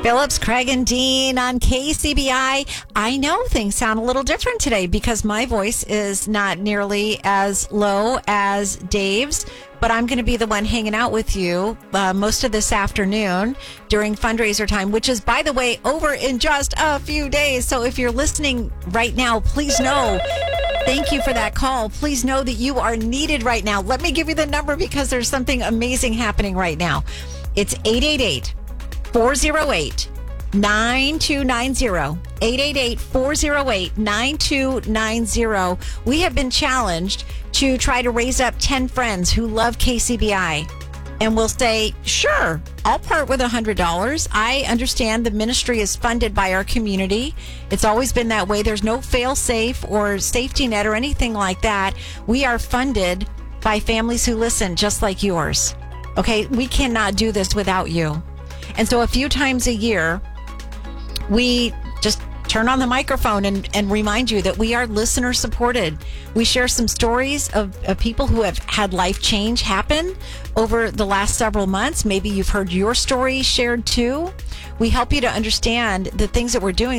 Phillips, Craig, and Dean on KCBI. I know things sound a little different today because my voice is not nearly as low as Dave's, but I'm going to be the one hanging out with you most of this afternoon during fundraiser time, which is, by the way, over in just a few days. So if you're listening right now, please know, thank you for that call. Please know that you are needed right now. Let me give you the number because there's something amazing happening right now. It's 888-408-9290. 888-408-9290. We have been challenged to try to raise up 10 friends who love KCBI. And we'll say, sure, I'll part with $100. I understand the ministry is funded by our community. It's always been that way. There's no fail-safe or safety net or anything like that. We are funded by families who listen, just like yours. Okay, we cannot do this without you. And so a few times a year, we just turn on the microphone and remind you that we are listener supported. We share some stories of people who have had life change happen over the last several months. Maybe you've heard your story shared too. We help you to understand the things that we're doing